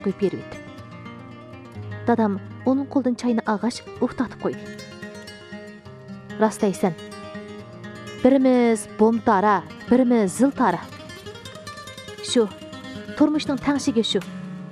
qo'yib beribdi. Dadam onun qo'ldan chayni ag'ash uxtatib qo'ydi. Rost aysan. Birimiz bomtara, birimiz ziltara. Shu turmushning tangshigi shu.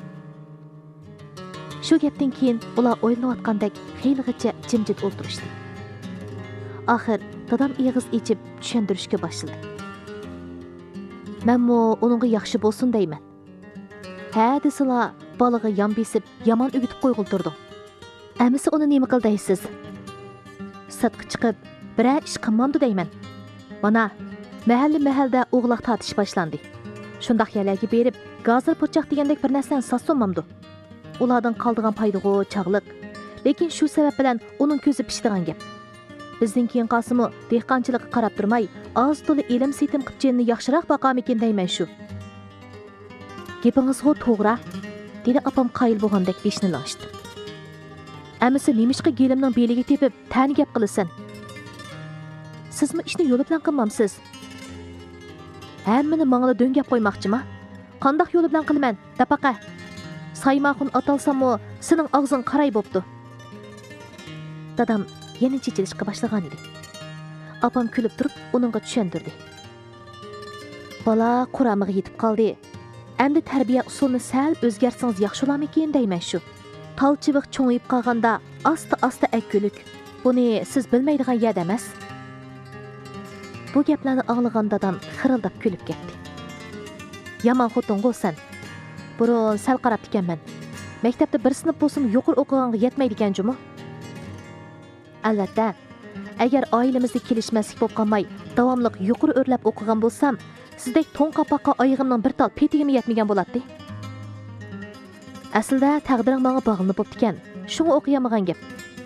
Shu gapdan keyin ular o'ylanayotgandek xeyligacha jimjit o'tirishdi. Axir dadam ig'iz ichib tushuntirishga boshladi. Menmo onunga yaxshi bo'lsin deyman. Ha desila balaga yon besib yomon o'gitib qo'yg'iltirdim. Amisi uni nima qil deysiz? Sirtqa chiqib biror ish qilmamdi deyman. Mana mahalda o'g'loq tortish boshlandi. Shundaq yerlarga berib gazir po'choq degandek bir narsani sasonmamdi. Ulardan qoldigan paydig'u chog'liq. Lekin shu sabab bilan uning ko'zi pishdigan gap. Bizning keyin qasimi dehqonchilikqa qarab turmay, oz to'la ilm setim qilganini yaxshiroq baqamikin deyman shu. Gapingiz to'g'ri, dedi opam qayil bo'lgandek beshni lashdi. Amisi nemishqa gelimning beliga tepib, tani gap qilasan. Sizmi ishni yo'li bilan qilmamsiz? Hammani mangla do'ngab qo'ymoqchimi? Qandoq yo'li bilan qilaman? Dapaqa. Saymoqun atalsammi, sening og'zing qaray bo'pti. Dadam yana chechilishga boshlagan edi. Opam kulib turib, uningga tushuntirdi. Bola quramiga yetib qoldi. Endi tarbiya usulini sal o'zgarsangiz yaxshilarmikin deyman shu. Talchiviq cho'ngib qolganda asta akkuluk. Buni siz bilmaydigan yer emas. Bu gaplarni anglagan dadam xirildab kulib ketdi. Yomon xotin bo'lsan. Burun sal qarab ekanman. Maktabda bir sinf bo'lsin yuqori o'qiganga yetmaydi ekan-jumi? Albatta, agar oilamizda kelishmaslik bo'lib qolmay, davomli yuqori o'rlab o'qigan bo'lsam, sizdek to'n qapoqqa oyog'imning bir tal petigimi yetmagan bo'ladi. Aslida taqdiring menga bog'linib bo'pti ekan. Shuni o'qiyamagan gap.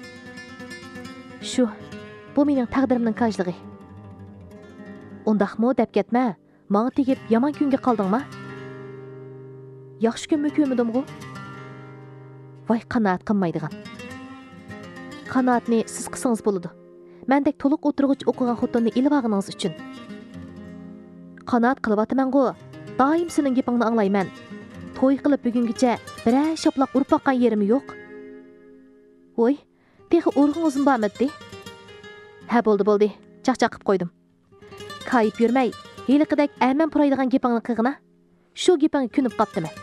Shu, bu mening taqdirimning kajligi. Undaqmi deb ketma. Menga tegib yomon kunga qoldingmi? Yaxshi kunmi ko'midim-ku? Voy qanoat qilmaydigan. Qanoatni siz qilsangiz bo'ladi. Mendek to'liq o'tirg'ich o'qigan xotinni ilib olganingiz uchun. Qanoat qilyapman-ku. Doim sening gapingni anglayman. To'y qilib bugungacha biror shaploq urib boqqan yerim yo'q. Voy, texi urg'in o'zim bormidi. Ha bo'ldi. Chaqchaq qilib qo'ydim. Kayib yurmay, heliqidek ayman puraydigan gapingni qilg'ina. Shu gapingga kunib qopdiman.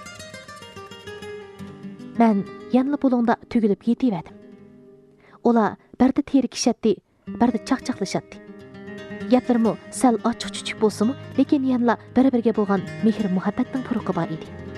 Men yanli bulungda tugilib yetiverdim. Ular birda teri kishatdi, birda chaqchaqlashatdi. Gaplarimi sal ochiq-chuchuk bo'lsa-mu, lekin yanla bir-biriga bo'lgan mehr muhabbatning puruqi bor edi.